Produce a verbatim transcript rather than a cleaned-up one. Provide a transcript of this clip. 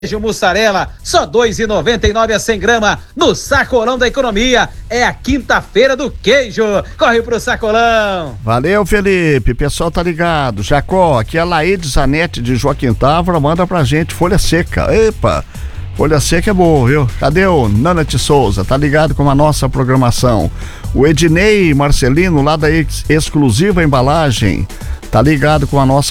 Queijo mussarela, só dois reais e noventa e nove a cem gramas, no Sacolão da Economia. É a quinta-feira do queijo. Corre pro Sacolão. Valeu, Felipe. Pessoal tá ligado. Jacó, aqui é a Laide Zanetti de Joaquim Távora, manda pra gente folha seca. Epa, folha seca é boa, viu? Cadê o Nanete Souza? Tá ligado com a nossa programação. O Ednei Marcelino, lá da Ex- Exclusiva Embalagem, tá ligado com a nossa